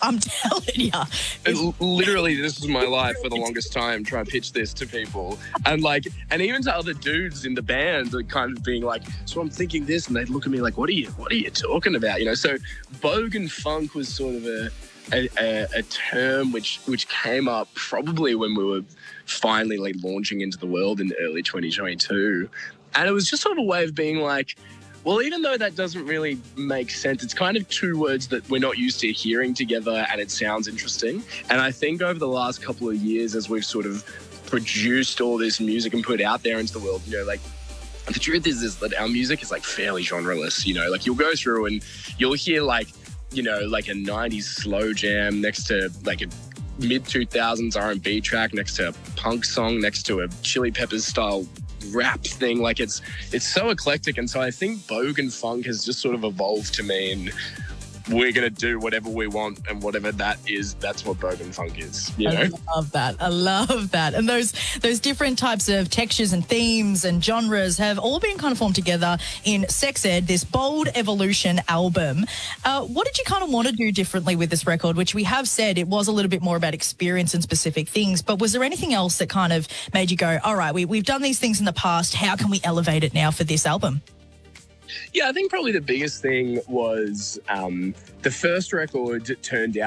I'm telling you. Literally, this was my life for the longest time, trying to pitch this to people. And even to other dudes in the band, are kind of being like, so I'm thinking this, and they'd look at me like, what are you talking about? So bogan funk was sort of a term which came up probably when we were finally launching into the world in early 2022. And it was just sort of a way of being like, well, even though that doesn't really make sense, it's kind of two words that we're not used to hearing together, and it sounds interesting. And I think over the last couple of years, as we've sort of produced all this music and put it out there into the world, the truth is that our music is fairly genreless. You'll go through and you'll hear a 90s slow jam next to a mid-2000s R&B track, next to a punk song, next to a Chili Peppers style rap thing. It's so eclectic, and so I think bogan funk has just sort of evolved to mean we're going to do whatever we want, and whatever that is, that's what bogan funk is. I love that. And those different types of textures and themes and genres have all been kind of formed together in Sex Ed, this Bold Evolution album. What did you kind of want to do differently with this record, which we have said it was a little bit more about experience and specific things, but was there anything else that kind of made you go, all right, we've done these things in the past, how can we elevate it now for this album? Yeah, I think probably the biggest thing was the first record turned out